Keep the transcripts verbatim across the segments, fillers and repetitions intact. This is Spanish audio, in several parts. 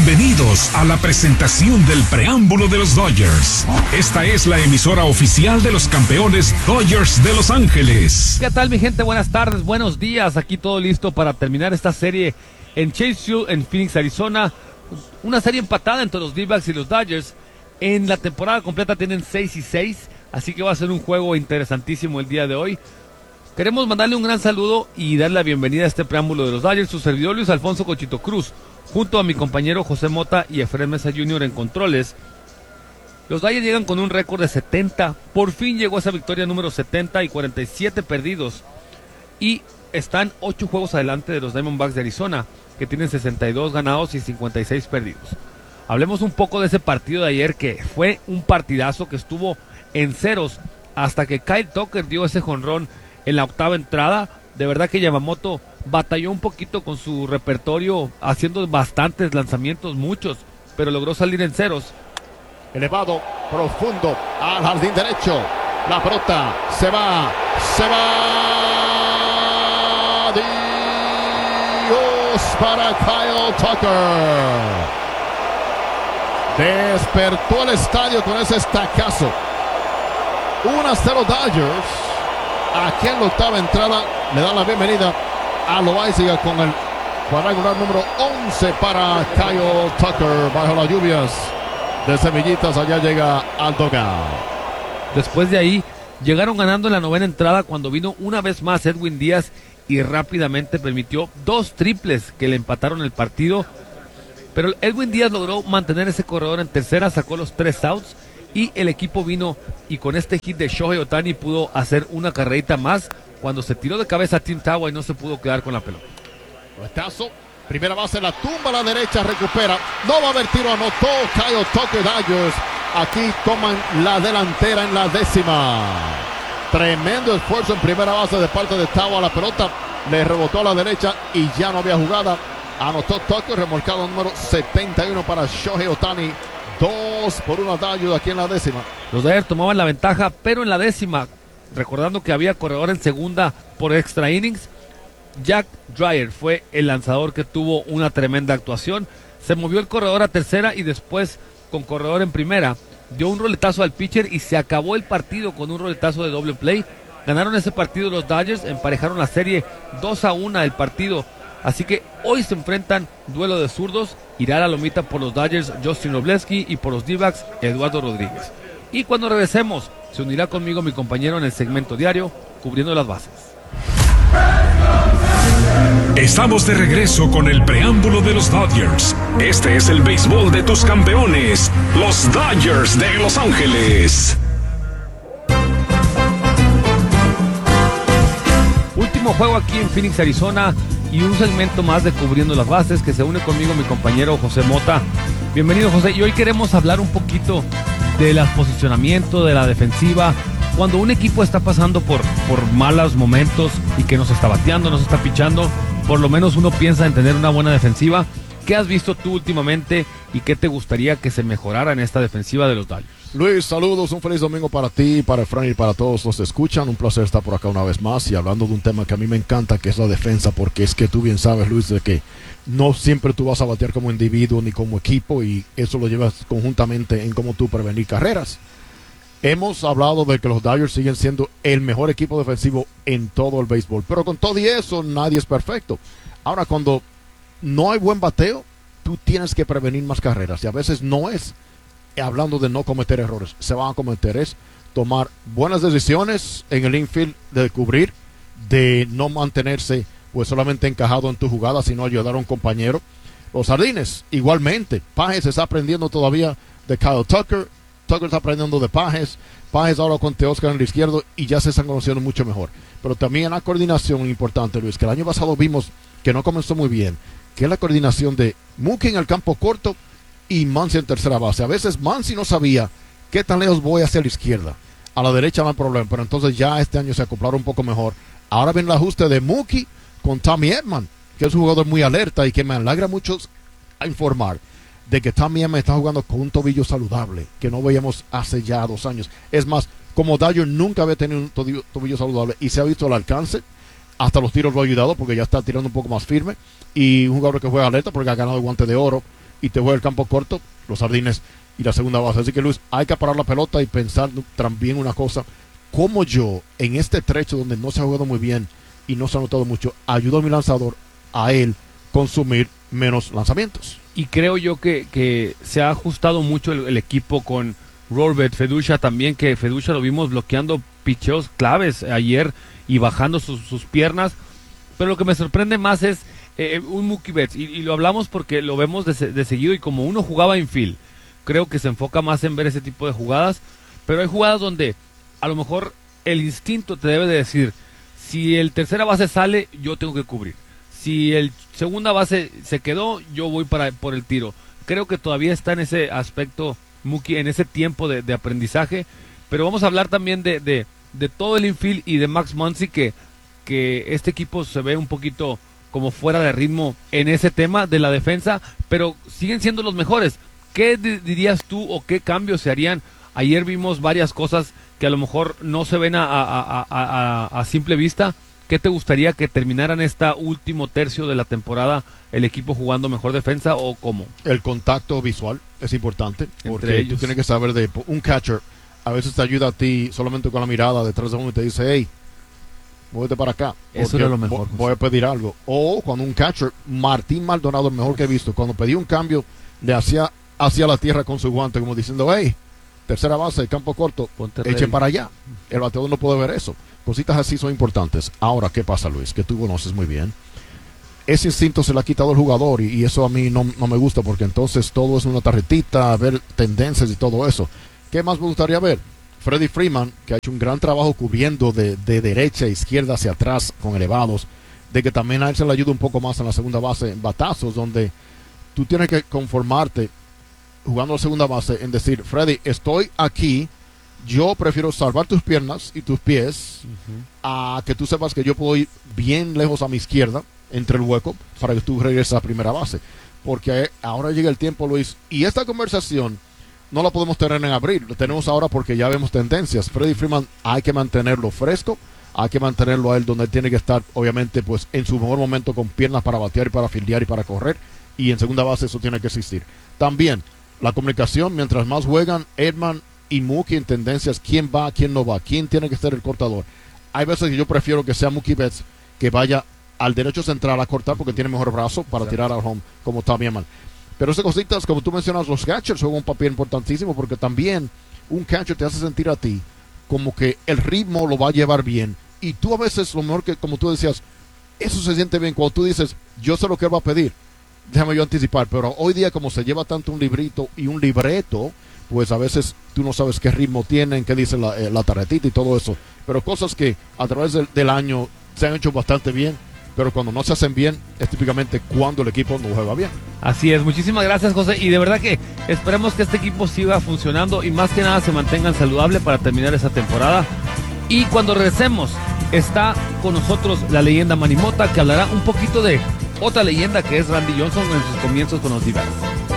Bienvenidos a la presentación del preámbulo de los Dodgers. Esta es la emisora oficial de los campeones Dodgers de Los Ángeles. ¿Qué tal, mi gente? Buenas tardes, buenos días. Aquí todo listo para terminar esta serie en Chase Field, en Phoenix, Arizona. Una serie empatada entre los D-backs y los Dodgers. En la temporada completa tienen seis y seis, así que va a ser un juego interesantísimo el día de hoy. Queremos mandarle un gran saludo y darle la bienvenida a este preámbulo de los Dodgers. Su servidor Luis Alfonso Cochito Cruz, junto a mi compañero José Mota y Efraín Mesa junior en controles. Los Dodgers llegan con un récord de setenta. Por fin llegó esa victoria número setenta y cuarenta y siete perdidos. Y están ocho juegos adelante de los Diamondbacks de Arizona, que tienen sesenta y dos ganados y cincuenta y seis perdidos. Hablemos un poco de ese partido de ayer, que fue un partidazo que estuvo en ceros hasta que Kyle Tucker dio ese jonrón en la octava entrada. De verdad que Yamamoto batalló un poquito con su repertorio, haciendo bastantes lanzamientos, muchos, pero logró salir en ceros. Elevado, profundo, al jardín derecho. La pelota se va, se va. Dios para Kyle Tucker. Despertó el estadio con ese estacazo. uno a cero Dodgers. Aquí en la octava entrada le dan la bienvenida a Loaiziga con el cuadrangular número once para Kyle Tucker. Bajo las lluvias de semillitas, allá llega al dugout. Después de ahí llegaron ganando en la novena entrada cuando vino una vez más Edwin Díaz y rápidamente permitió dos triples que le empataron el partido. Pero Edwin Díaz logró mantener ese corredor en tercera, sacó los tres outs y el equipo vino y con este hit de Shohei Ohtani pudo hacer una carrerita más cuando se tiró de cabeza a Tim Tawa y no se pudo quedar con la pelota. Puestazo, primera base, la tumba a la derecha, recupera, no va a haber tiro, anotó Kyle Tucker. Dodgers aquí toman la delantera en la décima. Tremendo esfuerzo en primera base de parte de Tawa, la pelota le rebotó a la derecha y ya no había jugada. Anotó Tucker, remolcado número setenta y uno para Shohei Ohtani. Dos por uno Dodgers aquí en la décima. Los Dodgers tomaban la ventaja, pero en la décima, recordando que había corredor en segunda por extra innings, Jack Dreyer fue el lanzador que tuvo una tremenda actuación. Se movió el corredor a tercera y después, con corredor en primera, dio un roletazo al pitcher y se acabó el partido con un roletazo de doble play. Ganaron ese partido los Dodgers, emparejaron la serie dos a uno el partido. Así que hoy se enfrentan duelo de zurdos. Irá a la lomita por los Dodgers Justin Robleski y por los D-backs Eduardo Rodríguez. Y cuando regresemos, se unirá conmigo mi compañero en el segmento diario, cubriendo las bases. Estamos de regreso con el preámbulo de los Dodgers. Este es el béisbol de tus campeones, los Dodgers de Los Ángeles. Último juego aquí en Phoenix, Arizona, y un segmento más de Cubriendo las Bases, que se une conmigo mi compañero José Mota. Bienvenido, José, y hoy queremos hablar un poquito del posicionamiento de la defensiva. Cuando un equipo está pasando por, por malos momentos y que no se está bateando, no se está pichando, por lo menos uno piensa en tener una buena defensiva. ¿Qué has visto tú últimamente y qué te gustaría que se mejorara en esta defensiva de los Dodgers? Luis, saludos, un feliz domingo para ti, para Efraín y para todos los que escuchan. Un placer estar por acá una vez más y hablando de un tema que a mí me encanta, que es la defensa, porque es que tú bien sabes, Luis, de que no siempre tú vas a batear como individuo ni como equipo, y eso lo llevas conjuntamente en cómo tú prevenir carreras. Hemos hablado de que los Dodgers siguen siendo el mejor equipo defensivo en todo el béisbol, pero con todo y eso nadie es perfecto. Ahora, cuando no hay buen bateo, tú tienes que prevenir más carreras, y a veces no es hablando de no cometer errores, se van a cometer, es tomar buenas decisiones en el infield, de cubrir, de no mantenerse pues solamente encajado en tu jugada, sino ayudar a un compañero. Los jardines, igualmente, Pages está aprendiendo todavía de Kyle Tucker, Tucker está aprendiendo de Pages, Pages ahora con Teoscar en el izquierdo y ya se están conociendo mucho mejor. Pero también la coordinación importante, Luis, que el año pasado vimos que no comenzó muy bien, que es la coordinación de Mookie en el campo corto y Muncy en tercera base. A veces Muncy no sabía qué tan lejos voy hacia la izquierda. A la derecha no hay problema, pero entonces ya este año se acoplaron un poco mejor. Ahora viene el ajuste de Mookie con Tommy Edman, que es un jugador muy alerta y que me alegra mucho a informar de que Tommy Edman está jugando con un tobillo saludable, que no veíamos hace ya dos años. Es más, como Dodger nunca había tenido un tobillo, tobillo saludable y se ha visto el alcance, hasta los tiros lo ha ayudado porque ya está tirando un poco más firme, y un jugador que juega alerta porque ha ganado el guante de oro y te juega el campo corto, los jardines y la segunda base. Así que, Luis, hay que parar la pelota y pensar también una cosa, como yo, en este trecho donde no se ha jugado muy bien y no se ha notado mucho, ayudo a mi lanzador a él consumir menos lanzamientos. Y creo yo que, que se ha ajustado mucho el, el equipo con Robert Feducha también, que Feducha lo vimos bloqueando picheos claves ayer y bajando sus, sus piernas. Pero lo que me sorprende más es eh, un Mookie Betts, y, y lo hablamos porque lo vemos de, de seguido, y como uno jugaba infield, creo que se enfoca más en ver ese tipo de jugadas, pero hay jugadas donde a lo mejor el instinto te debe de decir, si el tercera base sale, yo tengo que cubrir. Si el segunda base se quedó, yo voy para por el tiro. Creo que todavía está en ese aspecto, Mookie, en ese tiempo de, de aprendizaje. Pero vamos a hablar también de, de, de todo el infield y de Max Muncy, que, que este equipo se ve un poquito como fuera de ritmo en ese tema de la defensa, pero siguen siendo los mejores. ¿Qué dirías tú o qué cambios se harían? Ayer vimos varias cosas que a lo mejor no se ven a, a, a, a, a simple vista. ¿Qué te gustaría que terminaran este último tercio de la temporada el equipo jugando mejor defensa o cómo? El contacto visual es importante, Entre porque ellos. tú tienes que saber de un catcher. A veces te ayuda a ti solamente con la mirada detrás de uno y te dice, hey, muévete para acá. Eso era lo mejor. Voy a pedir algo. O cuando un catcher, Martín Maldonado, el mejor que he visto, cuando pedía un cambio, le hacía hacia la tierra con su guante, como diciendo, hey, tercera base, campo corto, eche para allá. El bateador no puede ver eso. Cositas así son importantes. Ahora, ¿qué pasa, Luis? Que tú conoces muy bien. Ese instinto se le ha quitado al jugador y, y eso a mí no, no me gusta, porque entonces todo es una tarjetita, ver tendencias y todo eso. ¿Qué más me gustaría ver? Freddie Freeman, que ha hecho un gran trabajo cubriendo de, de derecha a izquierda hacia atrás con elevados, de que también a él se le ayuda un poco más en la segunda base, en batazos, donde tú tienes que conformarte jugando a la segunda base en decir, Freddie, estoy aquí, yo prefiero salvar tus piernas y tus pies uh-huh. a que tú sepas que yo puedo ir bien lejos a mi izquierda, entre el hueco, para que tú regreses a primera base. Porque ahora llega el tiempo, Luis, y esta conversación no la podemos tener en abril, la tenemos ahora porque ya vemos tendencias. Freddie Freeman hay que mantenerlo fresco, hay que mantenerlo a él donde él tiene que estar, obviamente, pues en su mejor momento, con piernas para batear y para fildear y para correr, y en segunda base eso tiene que existir. También la comunicación, mientras más juegan Edman y Mookie en tendencias, quién va, quién no va, quién tiene que ser el cortador. Hay veces que yo prefiero que sea Mookie Betts que vaya al derecho central a cortar porque tiene mejor brazo para Exacto. tirar al home, como está bien mal. Pero esas cositas, como tú mencionas, los catchers juegan un papel importantísimo, porque también un catcher te hace sentir a ti como que el ritmo lo va a llevar bien, y tú a veces, lo mejor que, como tú decías, eso se siente bien cuando tú dices, yo sé lo que él va a pedir, déjame yo anticipar. Pero hoy día, como se lleva tanto un librito y un libreto, pues a veces tú no sabes qué ritmo tienen, qué dice la, eh, la tarjetita y todo eso. Pero cosas que a través del, del año se han hecho bastante bien, pero cuando no se hacen bien es típicamente cuando el equipo no juega bien. Así es, muchísimas gracias, José, y de verdad que esperemos que este equipo siga funcionando y más que nada se mantengan saludables para terminar esa temporada. Y cuando regresemos está con nosotros la leyenda Manny Mota, que hablará un poquito de otra leyenda que es Randy Johnson en sus comienzos con los D-backs.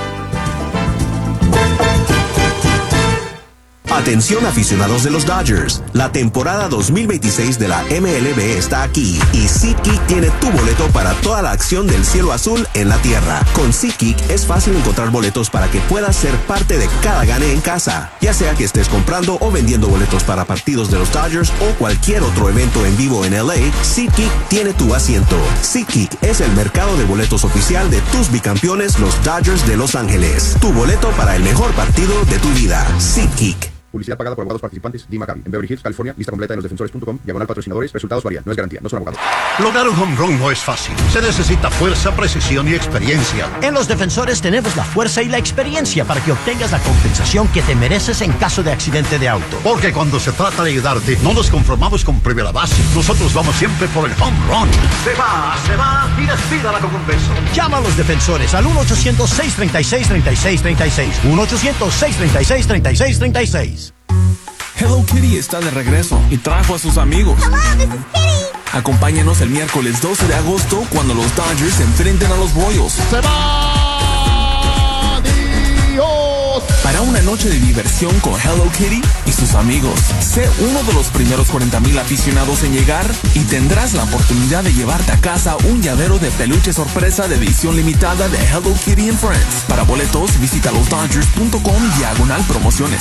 Atención, aficionados de los Dodgers, la temporada dos mil veintiséis de la M L B está aquí y SeatGeek tiene tu boleto para toda la acción del cielo azul en la tierra. Con SeatGeek es fácil encontrar boletos para que puedas ser parte de cada gane en casa, ya sea que estés comprando o vendiendo boletos para partidos de los Dodgers o cualquier otro evento en vivo en L A. SeatGeek tiene tu asiento. SeatGeek es el mercado de boletos oficial de tus bicampeones, los Dodgers de Los Ángeles. Tu boleto para el mejor partido de tu vida. SeatGeek. Publicidad pagada por abogados participantes. D. Maccabi. En Beverly Hills, California. Lista completa en los defensores punto com. Diagonal patrocinadores. Resultados varían. No es garantía. No son abogados. Lograr un home run no es fácil. Se necesita fuerza, precisión y experiencia. En Los Defensores tenemos la fuerza y la experiencia para que obtengas la compensación que te mereces en caso de accidente de auto. Porque cuando se trata de ayudarte, no nos conformamos con primera base. Nosotros vamos siempre por el home run. Se va, se va y despídala con un beso. Llama a Los Defensores al uno ochocientos, seis treinta y seis, treinta y seis treinta y seis. uno ochocientos, seis treinta y seis, treinta y seis treinta y seis. Hello Kitty está de regreso y trajo a sus amigos. Hello, this is Kitty. Acompáñenos el miércoles doce de agosto cuando los Dodgers se enfrenten a los Royals. ¡Se va! ¡Dios! Para ¿Será una noche de diversión con Hello Kitty y sus amigos? Sé uno de los primeros cuarenta mil aficionados en llegar y tendrás la oportunidad de llevarte a casa un llavero de peluche sorpresa de edición limitada de Hello Kitty and Friends. Para boletos, visita los dodgers punto com diagonal promociones.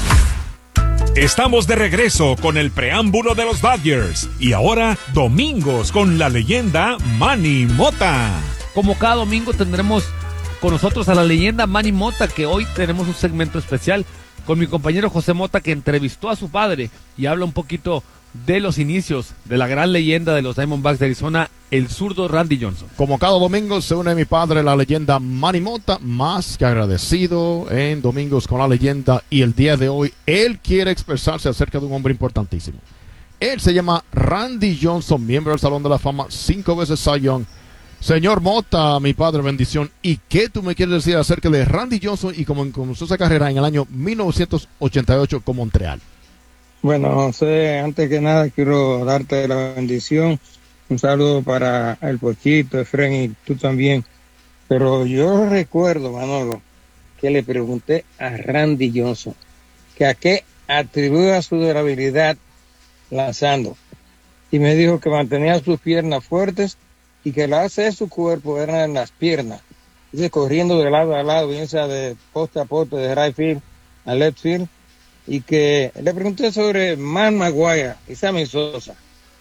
Estamos de regreso con el preámbulo de los Dodgers. Y ahora, domingos con la leyenda Manny Mota. Como cada domingo tendremos con nosotros a la leyenda Manny Mota, que hoy tenemos un segmento especial con mi compañero José Mota, que entrevistó a su padre y habla un poquito de los inicios de la gran leyenda de los Diamondbacks de Arizona, el zurdo Randy Johnson. Como cada domingo se une mi padre, la leyenda Manny Mota, más que agradecido en Domingos con la Leyenda, y el día de hoy él quiere expresarse acerca de un hombre importantísimo. Él se llama Randy Johnson, miembro del Salón de la Fama, cinco veces Cy Young. Señor Mota, mi padre, bendición. ¿Y qué tú me quieres decir acerca de Randy Johnson y cómo comenzó esa carrera en el año mil novecientos ochenta y ocho con Montreal? Bueno, José, antes que nada quiero darte la bendición. Un saludo para el Pochito, Efren, y tú también. Pero yo recuerdo, Manolo, que le pregunté a Randy Johnson que a qué atribuía su durabilidad lanzando. Y me dijo que mantenía sus piernas fuertes y que la base de su cuerpo eran en las piernas. Dice, corriendo de lado a lado, bien sea de poste a poste, de right field a left field. Y que le pregunté sobre Man Maguire y Sammy Sosa.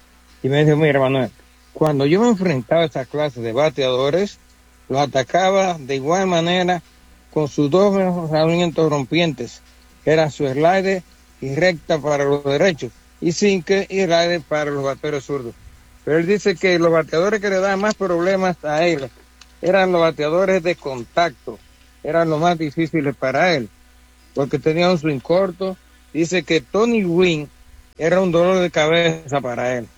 Y me dijo, mira, Manuel, cuando yo me enfrentaba a esta clase de bateadores, los atacaba de igual manera con sus dos lanzamientos rompientes, que eran su slider y recta para los derechos, y sinker y slider para los bateadores zurdos. Pero él dice que los bateadores que le daban más problemas a él eran los bateadores de contacto, eran los más difíciles para él, porque tenía un swing corto. Dice que Tony Gwynn era un dolor de cabeza para él,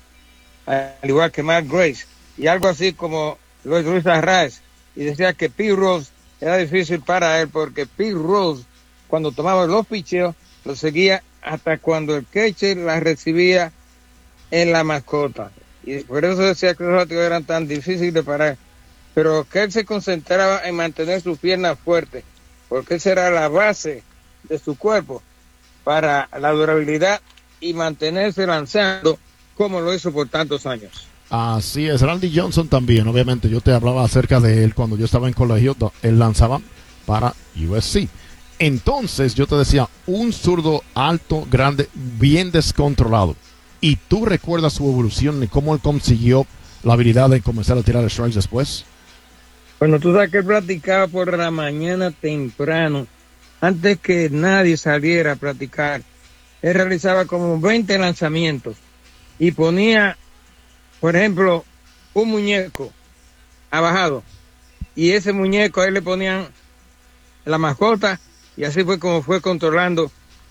al igual que Matt Grace, y algo así como Luis Luis Arraez. Y decía que Pete Rose era difícil para él, porque Pete Rose, cuando tomaba los picheos, lo seguía hasta cuando el catcher la recibía en la mascota. Y por eso decía que los bateadores eran tan difíciles para él, pero que él se concentraba en mantener sus piernas fuertes, porque esa era la base de su cuerpo para la durabilidad y mantenerse lanzando como lo hizo por tantos años. Así es, Randy Johnson también, obviamente yo te hablaba acerca de él cuando yo estaba en colegio, él lanzaba para U S C. Entonces yo te decía, un zurdo alto, grande, bien descontrolado. ¿Y tú recuerdas su evolución y cómo él consiguió la habilidad de comenzar a tirar strikes después? Bueno, tú sabes que él practicaba por la mañana temprano, antes que nadie saliera a practicar. Él realizaba como veinte lanzamientos y ponía, por ejemplo, un muñeco abajado, y ese muñeco a él le ponían la mascota, y así fue como fue controlando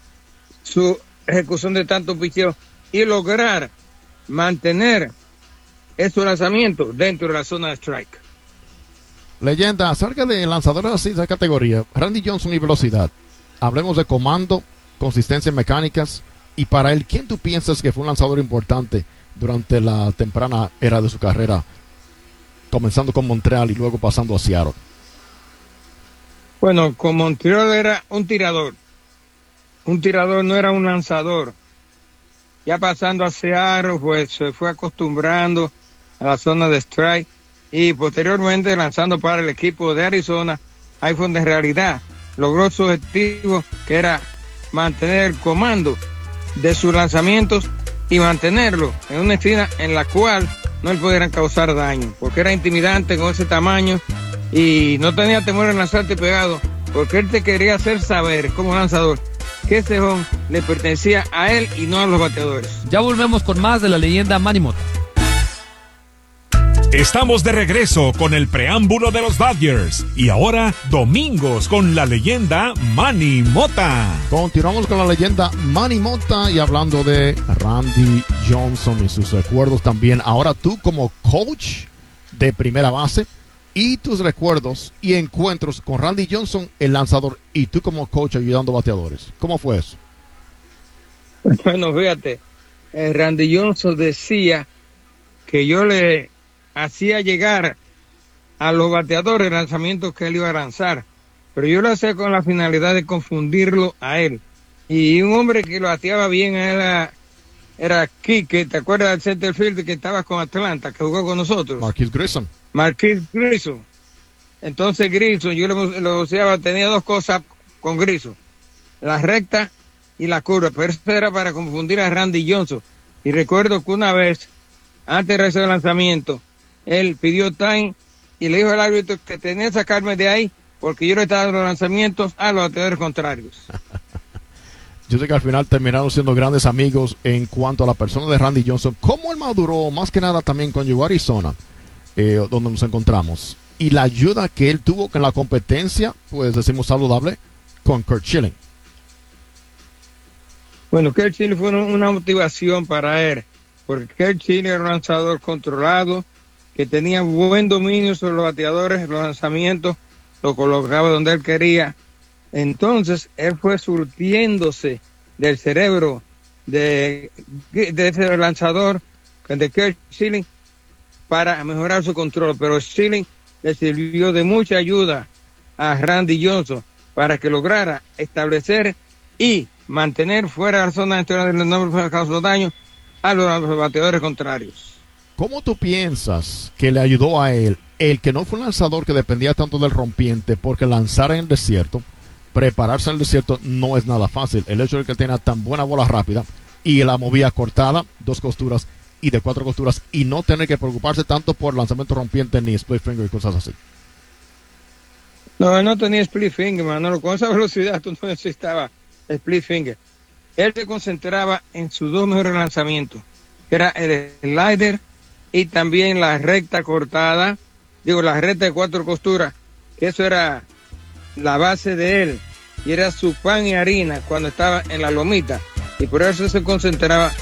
su ejecución de tantos picheos y lograr mantener esos lanzamientos dentro de la zona de strike. Leyenda, acerca de lanzadores así de esa categoría, Randy Johnson y velocidad. Hablemos de comando, consistencia en mecánicas, y para él, ¿quién tú piensas que fue un lanzador importante durante la temprana era de su carrera, comenzando con Montreal y luego pasando a Seattle? Bueno, con Montreal era un tirador. Un tirador, no era un lanzador. Ya pasando a Seattle, pues se fue acostumbrando a la zona de strike, y posteriormente lanzando para el equipo de Arizona, ahí fue donde en realidad logró su objetivo, que era mantener el comando de sus lanzamientos y mantenerlo en una esquina en la cual no le pudieran causar daño, porque era intimidante con ese tamaño y no tenía temor en lanzarte pegado, porque él te quería hacer saber como lanzador que ese home le pertenecía a él y no a los bateadores. Ya volvemos con más de la leyenda Manny Mota. Estamos de regreso con el preámbulo de los Dodgers. Y ahora, domingos con la leyenda Manny Mota. Continuamos con la leyenda Manny Mota y hablando de Randy Johnson y sus recuerdos también. Ahora tú como coach de primera base y tus recuerdos y encuentros con Randy Johnson, el lanzador, y tú como coach ayudando bateadores. ¿Cómo fue eso? Bueno, fíjate, eh, Randy Johnson decía que yo le hacía llegar a los bateadores lanzamientos que él iba a lanzar, pero yo lo hacía con la finalidad de confundirlo a él. Y un hombre que lo bateaba bien era, era Kike, ¿te acuerdas del center field que estaba con Atlanta, que jugó con nosotros? Marquis Grissom. Marquis Grissom. Entonces Grissom, yo lo, lo usaba, tenía dos cosas con Grissom, la recta y la curva, pero eso era para confundir a Randy Johnson. Y recuerdo que una vez, antes de ese lanzamiento, él pidió time y le dijo al árbitro que tenía que sacarme de ahí porque yo le estaba dando los lanzamientos a los bateadores contrarios. Yo sé que al final terminaron siendo grandes amigos en cuanto a la persona de Randy Johnson. ¿Cómo él maduró? Más que nada también cuando llegó a Arizona, eh, donde nos encontramos. Y la ayuda que él tuvo con la competencia, pues decimos saludable, con Curt Schilling. Bueno, Curt Schilling fue una motivación para él, porque Curt Schilling era un lanzador controlado, que tenía buen dominio sobre los bateadores, los lanzamientos, lo colocaba donde él quería. Entonces, él fue surtiéndose del cerebro de, de ese lanzador, de Curt Schilling, para mejorar su control. Pero Schilling le sirvió de mucha ayuda a Randy Johnson para que lograra establecer y mantener fuera de la zona interior del nombre que causó daño a los bateadores contrarios. ¿Cómo tú piensas que le ayudó a él el que no fue un lanzador que dependía tanto del rompiente? Porque lanzar en el desierto, prepararse en el desierto no es nada fácil. El hecho de que tenga tan buena bola rápida y la movía cortada, dos costuras y de cuatro costuras, y no tener que preocuparse tanto por lanzamiento rompiente ni split finger y cosas así. No, él no tenía split finger, Manolo. Con esa velocidad tú no necesitabas split finger. Él se concentraba en sus dos mejores lanzamientos, que era el slider y también la recta cortada, digo, la recta de cuatro costuras, que eso era la base de él, y era su pan y harina cuando estaba en la lomita, y por eso se concentraba